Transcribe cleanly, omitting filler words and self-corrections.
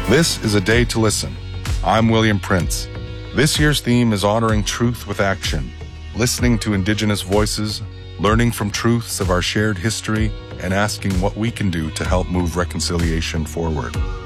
This is a day to listen. I'm William Prince. This year's theme is honoring truth with action, listening to Indigenous voices, learning from truths of our shared history, and asking what we can do to help move reconciliation forward.